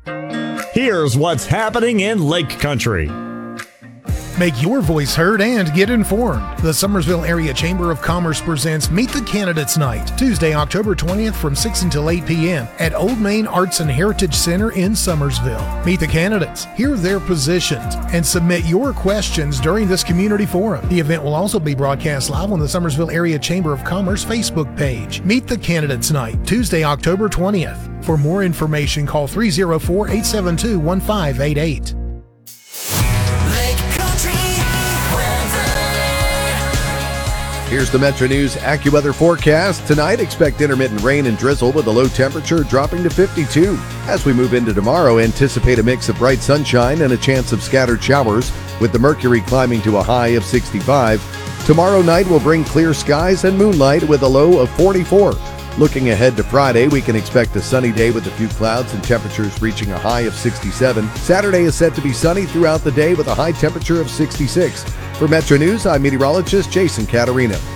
Here's what's happening in Lake Country. Make your voice heard and get informed. The Summersville Area Chamber of Commerce presents Meet the Candidates Night, Tuesday, October 20th from 6 until 8 p.m. at Old Main Arts and Heritage Center in Summersville. Meet the candidates, hear their positions, and submit your questions during this community forum. The event will also be broadcast live on the Summersville Area Chamber of Commerce Facebook page. Meet the Candidates Night, Tuesday, October 20th. For more information, call 304-872-1588. Here's the Metro News AccuWeather forecast. Tonight, expect intermittent rain and drizzle with a low temperature dropping to 52. As we move into tomorrow, anticipate a mix of bright sunshine and a chance of scattered showers, with the mercury climbing to a high of 65. Tomorrow night will bring clear skies and moonlight with a low of 44. Looking ahead to Friday, we can expect a sunny day with a few clouds and temperatures reaching a high of 67. Saturday is set to be sunny throughout the day with a high temperature of 66. For Metro News, I'm meteorologist Jason Caterina.